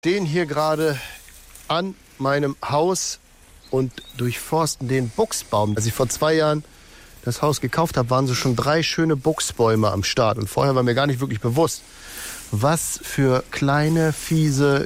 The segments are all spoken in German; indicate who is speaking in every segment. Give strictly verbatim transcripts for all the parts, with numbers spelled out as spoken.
Speaker 1: stehen hier gerade an meinem Haus und durchforsten den Buchsbaum. Als ich vor zwei Jahren das Haus gekauft habe, waren so schon drei schöne Buchsbäume am Start. Und vorher war mir gar nicht wirklich bewusst, was für kleine, fiese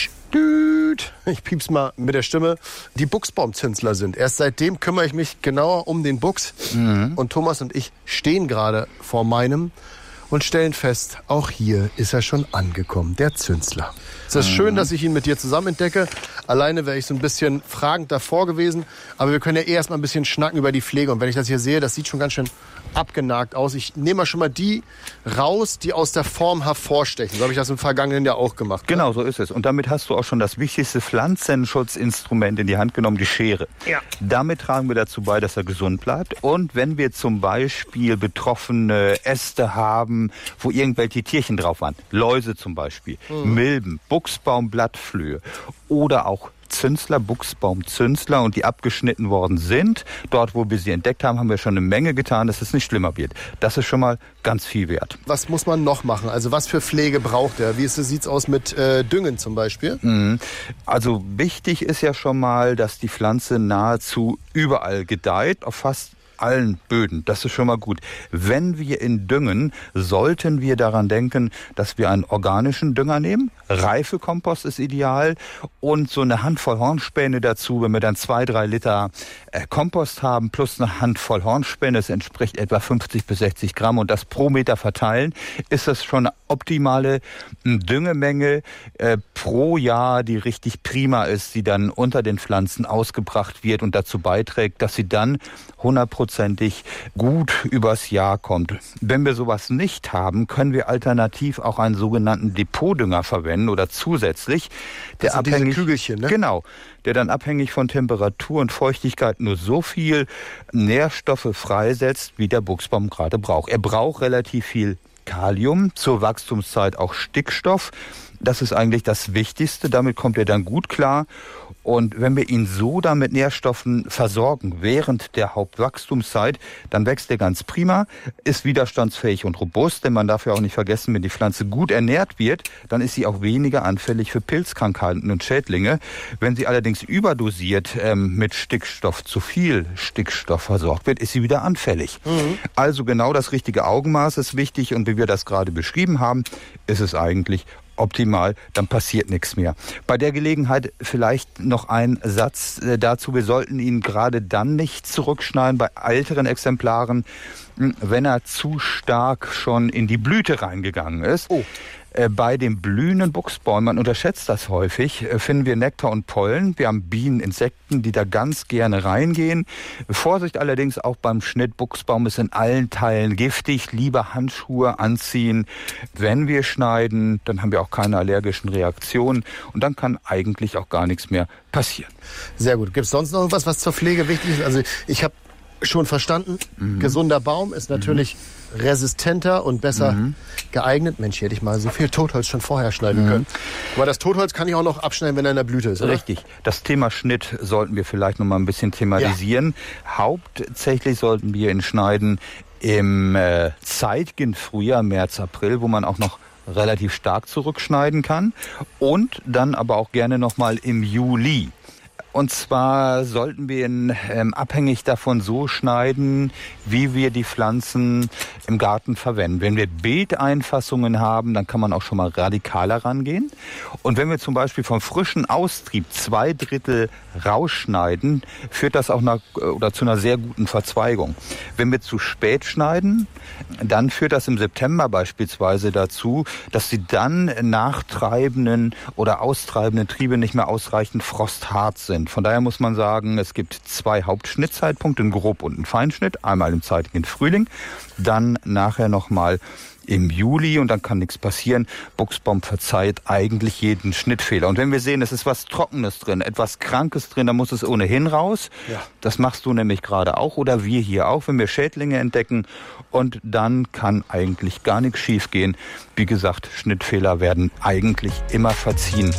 Speaker 1: Stüt, ich piep's mal mit der Stimme, die Buchsbaumzünsler sind. Erst seitdem kümmere ich mich genauer um den Buchs. Mhm. Und Thomas und ich stehen gerade vor meinem und stellen fest, auch hier ist er schon angekommen, der Zünsler. Es ist mhm. schön, dass ich ihn mit dir zusammen entdecke. Alleine wäre ich so ein bisschen fragend davor gewesen. Aber wir können ja eh erst mal ein bisschen schnacken über die Pflege. Und wenn ich das hier sehe, das sieht schon ganz schön abgenagt aus. Ich nehme mal schon mal die raus, die aus der Form hervorstechen. So habe ich das im vergangenen Jahr auch gemacht.
Speaker 2: Genau, so ist es. Und damit hast du auch schon das wichtigste Pflanzenschutzinstrument in die Hand genommen, die Schere. Ja. Damit tragen wir dazu bei, dass er gesund bleibt. Und wenn wir zum Beispiel betroffene Äste haben, wo irgendwelche Tierchen drauf waren, Läuse zum Beispiel, mhm. Milben, Buchsbaum, Blattflöhe oder auch Zünsler, Buchsbaumzünsler und die abgeschnitten worden sind. Dort, wo wir sie entdeckt haben, haben wir schon eine Menge getan, dass es nicht schlimmer wird. Das ist schon mal ganz viel wert.
Speaker 1: Was muss man noch machen? Also was für Pflege braucht er? Wie sieht es aus mit äh, Düngen zum Beispiel?
Speaker 2: Mhm. Also wichtig ist ja schon mal, dass die Pflanze nahezu überall gedeiht, auf fast allen Böden. Das ist schon mal gut. Wenn wir ihn düngen, sollten wir daran denken, dass wir einen organischen Dünger nehmen. Reifekompost ist ideal und so eine Handvoll Hornspäne dazu. Wenn wir dann zwei, drei Liter äh, Kompost haben plus eine Handvoll Hornspäne, das entspricht etwa fünfzig bis sechzig Gramm und das pro Meter verteilen, ist das schon eine optimale Düngemenge äh, pro Jahr, die richtig prima ist, die dann unter den Pflanzen ausgebracht wird und dazu beiträgt, dass sie dann hundertprozentig gut übers Jahr kommt. Wenn wir sowas nicht haben, können wir alternativ auch einen sogenannten Depotdünger verwenden oder zusätzlich.
Speaker 1: Der das sind
Speaker 2: abhängig,
Speaker 1: diese Kügelchen, ne?
Speaker 2: Genau, der dann abhängig von Temperatur und Feuchtigkeit nur so viel Nährstoffe freisetzt, wie der Buchsbaum gerade braucht. Er braucht relativ viel Kalium, zur Wachstumszeit auch Stickstoff. Das ist eigentlich das Wichtigste, damit kommt er dann gut klar. Und wenn wir ihn so dann mit Nährstoffen versorgen während der Hauptwachstumszeit, dann wächst er ganz prima, ist widerstandsfähig und robust, denn man darf ja auch nicht vergessen, wenn die Pflanze gut ernährt wird, dann ist sie auch weniger anfällig für Pilzkrankheiten und Schädlinge. Wenn sie allerdings überdosiert ähm, mit Stickstoff, zu viel Stickstoff versorgt wird, ist sie wieder anfällig. Mhm. Also genau das richtige Augenmaß ist wichtig und wie wir das gerade beschrieben haben, ist es eigentlich optimal, dann passiert nichts mehr. Bei der Gelegenheit vielleicht noch ein Satz äh, dazu. Wir sollten ihn gerade dann nicht zurückschneiden bei älteren Exemplaren, wenn er zu stark schon in die Blüte reingegangen ist. Oh. Bei den blühenden Buchsbäumen, man unterschätzt das häufig, finden wir Nektar und Pollen. Wir haben Bienen, Insekten, die da ganz gerne reingehen. Vorsicht allerdings auch beim Schnitt. Buchsbaum ist in allen Teilen giftig. Lieber Handschuhe anziehen. Wenn wir schneiden, dann haben wir auch keine allergischen Reaktionen. Und dann kann eigentlich auch gar nichts mehr passieren.
Speaker 1: Sehr gut. Gibt es sonst noch irgendwas, was zur Pflege wichtig ist? Also ich habe schon verstanden, mhm. gesunder Baum ist natürlich mhm. resistenter und besser mhm. geeignet. Mensch, hätte ich mal so viel Totholz schon vorher schneiden mhm. können. Aber das Totholz kann ich auch noch abschneiden, wenn er in der Blüte ist, oder?
Speaker 2: Richtig. Das Thema Schnitt sollten wir vielleicht noch mal ein bisschen thematisieren. Ja. Hauptsächlich sollten wir ihn schneiden im äh, zeitigen Frühjahr, März, April, wo man auch noch relativ stark zurückschneiden kann. Und dann aber auch gerne noch mal im Juli. Und zwar sollten wir ihn ähm, abhängig davon so schneiden, wie wir die Pflanzen im Garten verwenden. Wenn wir Beeteinfassungen haben, dann kann man auch schon mal radikaler rangehen. Und wenn wir zum Beispiel vom frischen Austrieb zwei Drittel rausschneiden, führt das auch nach, oder zu einer sehr guten Verzweigung. Wenn wir zu spät schneiden, dann führt das im September beispielsweise dazu, dass die dann nachtreibenden oder austreibenden Triebe nicht mehr ausreichend frosthart sind. Von daher muss man sagen, es gibt zwei Hauptschnittzeitpunkte, einen Grob- und einen Feinschnitt. Einmal im zeitigen Frühling, dann nachher nochmal im Juli und dann kann nichts passieren. Buchsbaum verzeiht eigentlich jeden Schnittfehler. Und wenn wir sehen, es ist was Trockenes drin, etwas Krankes drin, dann muss es ohnehin raus. Ja. Das machst du nämlich gerade auch oder wir hier auch, wenn wir Schädlinge entdecken. Und dann kann eigentlich gar nichts schief gehen. Wie gesagt, Schnittfehler werden eigentlich immer verziehen.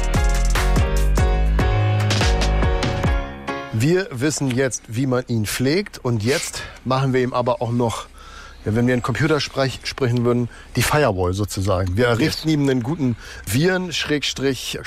Speaker 1: Wir wissen jetzt, wie man ihn pflegt und jetzt machen wir ihm aber auch noch, ja, wenn wir in Computer sprech, sprechen würden, die Firewall sozusagen. Wir errichten yes. ihm einen guten Viren-Schutz